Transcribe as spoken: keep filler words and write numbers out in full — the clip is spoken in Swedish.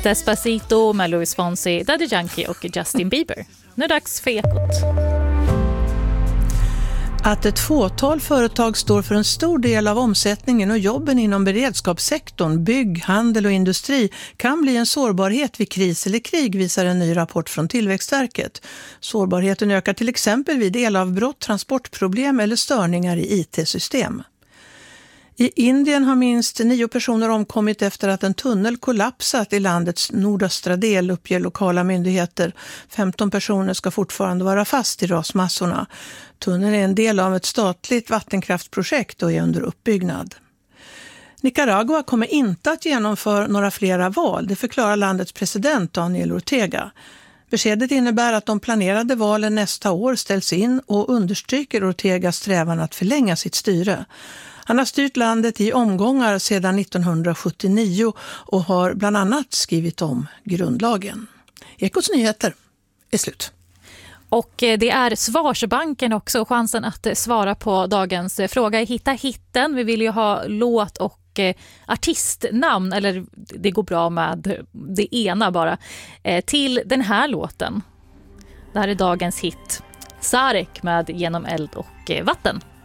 Despacito med Luis Fonsi, Daddy Yankee och Justin Bieber. Nu är det dags för Ekot. Att ett fåtal företag står för en stor del av omsättningen och jobben inom beredskapssektorn, bygg, handel och industri kan bli en sårbarhet vid kris eller krig, visar en ny rapport från Tillväxtverket. Sårbarheten ökar till exempel vid elavbrott, transportproblem eller störningar i I T-system. I Indien har minst nio personer omkommit efter att en tunnel kollapsat i landets nordöstra del, uppger lokala myndigheter. femton personer ska fortfarande vara fast i rasmassorna. Tunneln är en del av ett statligt vattenkraftprojekt och är under uppbyggnad. Nicaragua kommer inte att genomföra några flera val, det förklarar landets president Daniel Ortega. Beskedet innebär att de planerade valen nästa år ställs in och understryker Ortegas strävan att förlänga sitt styre. Han har styrt landet i omgångar sedan nittonhundrasjuttionio och har bland annat skrivit om grundlagen. Ekots nyheter är slut. Och det är Svarsbanken också, chansen att svara på dagens fråga. Hitta hitten, vi vill ju ha låt och artistnamn, eller det går bra med det ena bara, till den här låten. Det här är dagens hit. Sarek med Genom eld och vatten.